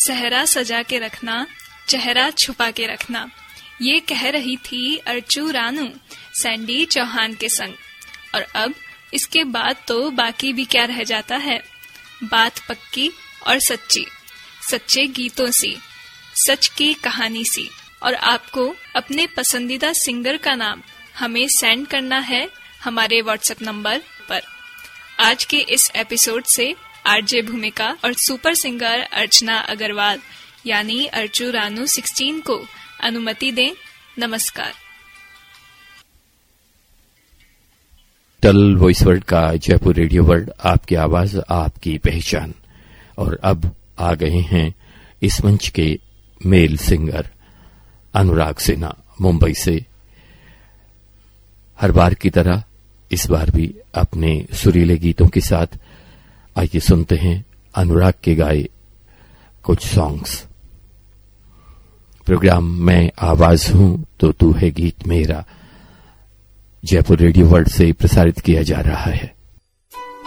सहरा सजा के रखना, चेहरा छुपा के रखना, ये कह रही थी अर्चू रानू सैंडी चौहान के संग। और अब इसके बाद तो बाकी भी क्या रह जाता है। बात पक्की और सच्ची, सच्चे गीतों सी, सच की कहानी सी। और आपको अपने पसंदीदा सिंगर का नाम हमें सेंड करना है हमारे व्हाट्सएप नंबर पर। आज के इस एपिसोड से आरजे भूमिका और सुपर सिंगर अर्चना अग्रवाल यानी अर्चू रानू 16 को अनुमति दें। नमस्कार। टल वॉइस वर्ल्ड का जयपुर रेडियो वर्ल्ड, आपकी आवाज आपकी पहचान। और अब आ गए हैं इस मंच के मेल सिंगर अनुराग सिन्हा मुंबई से। हर बार की तरह इस बार भी अपने सुरीले गीतों के साथ आइए सुनते हैं अनुराग के गाए कुछ सॉन्ग्स। प्रोग्राम मैं आवाज हूं तो तू है गीत मेरा जयपुर रेडियो वर्ल्ड से प्रसारित किया जा रहा है।